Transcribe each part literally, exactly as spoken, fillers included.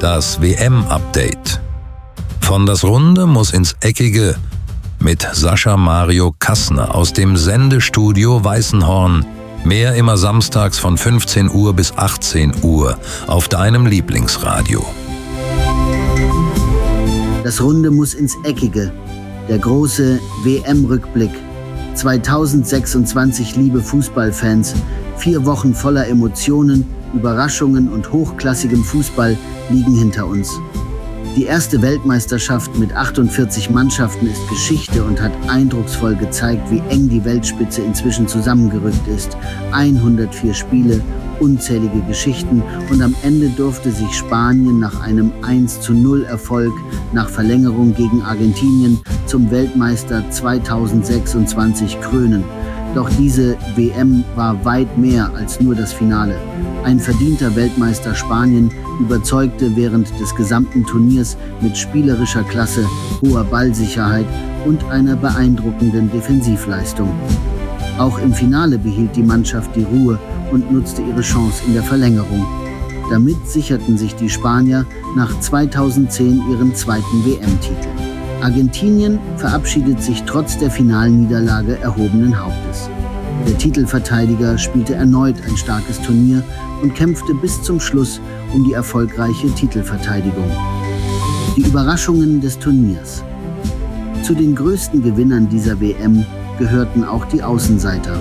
Das W M-Update. Von das Runde muss ins Eckige mit Sascha Mario Kassner aus dem Sendestudio Weißenhorn. Mehr immer samstags von fünfzehn Uhr bis achtzehn Uhr auf deinem Lieblingsradio. Das Runde muss ins Eckige. Der große W M-Rückblick. zweitausendsechsundzwanzig, liebe Fußballfans. Vier Wochen voller Emotionen, Überraschungen und hochklassigem Fußball liegen hinter uns. Die erste Weltmeisterschaft mit achtundvierzig Mannschaften ist Geschichte und hat eindrucksvoll gezeigt, wie eng die Weltspitze inzwischen zusammengerückt ist. hundertvier Spiele, unzählige Geschichten und am Ende durfte sich Spanien nach einem eins zu null Erfolg nach Verlängerung gegen Argentinien zum Weltmeister zweitausendsechsundzwanzig krönen. Doch diese W M war weit mehr als nur das Finale. Ein verdienter Weltmeister Spanien überzeugte während des gesamten Turniers mit spielerischer Klasse, hoher Ballsicherheit und einer beeindruckenden Defensivleistung. Auch im Finale behielt die Mannschaft die Ruhe und nutzte ihre Chance in der Verlängerung. Damit sicherten sich die Spanier nach zweitausendzehn ihren zweiten W M-Titel. Argentinien verabschiedet sich trotz der Finalniederlage erhobenen Hauptes. Der Titelverteidiger spielte erneut ein starkes Turnier und kämpfte bis zum Schluss um die erfolgreiche Titelverteidigung. Die Überraschungen des Turniers. Zu den größten Gewinnern dieser W M gehörten auch die Außenseiter.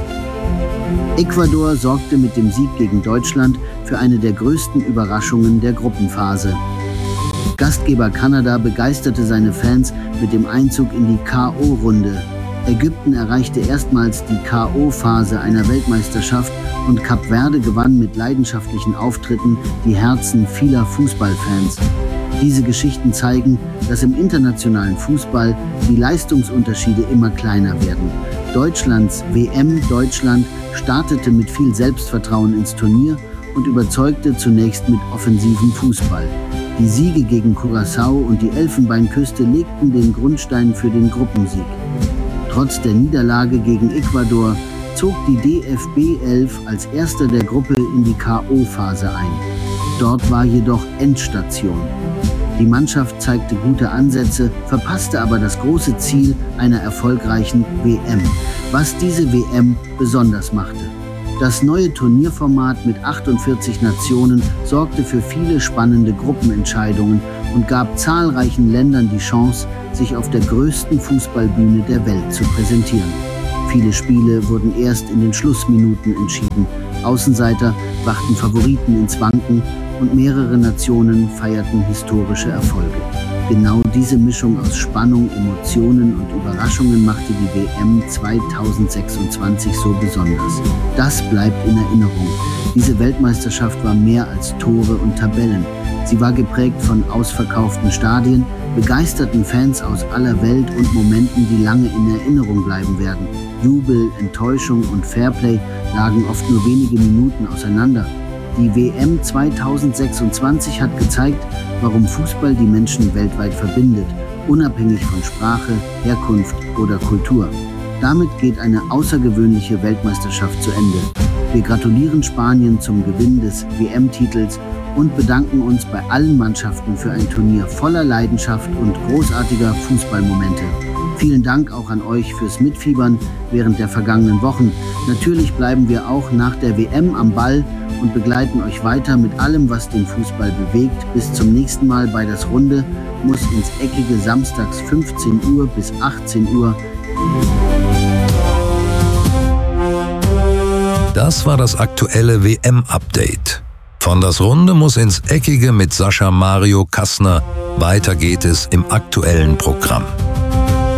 Ecuador sorgte mit dem Sieg gegen Deutschland für eine der größten Überraschungen der Gruppenphase. Gastgeber Kanada begeisterte seine Fans mit dem Einzug in die K O-Runde. Ägypten erreichte erstmals die K O-Phase einer Weltmeisterschaft und Kap Verde gewann mit leidenschaftlichen Auftritten die Herzen vieler Fußballfans. Diese Geschichten zeigen, dass im internationalen Fußball die Leistungsunterschiede immer kleiner werden. Deutschlands W M Deutschland startete mit viel Selbstvertrauen ins Turnier und überzeugte zunächst mit offensivem Fußball. Die Siege gegen Curaçao und die Elfenbeinküste legten den Grundstein für den Gruppensieg. Trotz der Niederlage gegen Ecuador zog die D F B elf als erster der Gruppe in die K O-Phase ein. Dort war jedoch Endstation. Die Mannschaft zeigte gute Ansätze, verpasste aber das große Ziel einer erfolgreichen W M, was diese W M besonders machte. Das neue Turnierformat mit achtundvierzig Nationen sorgte für viele spannende Gruppenentscheidungen und gab zahlreichen Ländern die Chance, sich auf der größten Fußballbühne der Welt zu präsentieren. Viele Spiele wurden erst in den Schlussminuten entschieden. Außenseiter brachten Favoriten ins Wanken und mehrere Nationen feierten historische Erfolge. Genau diese Mischung aus Spannung, Emotionen und Überraschungen machte die W M zweitausendsechsundzwanzig so besonders. Das bleibt in Erinnerung. Diese Weltmeisterschaft war mehr als Tore und Tabellen. Sie war geprägt von ausverkauften Stadien, begeisterten Fans aus aller Welt und Momenten, die lange in Erinnerung bleiben werden. Jubel, Enttäuschung und Fairplay lagen oft nur wenige Minuten auseinander. Die W M zweitausendsechsundzwanzig hat gezeigt, warum Fußball die Menschen weltweit verbindet, unabhängig von Sprache, Herkunft oder Kultur. Damit geht eine außergewöhnliche Weltmeisterschaft zu Ende. Wir gratulieren Spanien zum Gewinn des W M-Titels und bedanken uns bei allen Mannschaften für ein Turnier voller Leidenschaft und großartiger Fußballmomente. Vielen Dank auch an euch fürs Mitfiebern während der vergangenen Wochen. Natürlich bleiben wir auch nach der W M am Ball und begleiten euch weiter mit allem, was den Fußball bewegt. Bis zum nächsten Mal bei Das Runde muss ins Eckige samstags fünfzehn Uhr bis achtzehn Uhr. Das war das aktuelle W M-Update. Von Das Runde muss ins Eckige mit Sascha Mario Kassner. Weiter geht es im aktuellen Programm.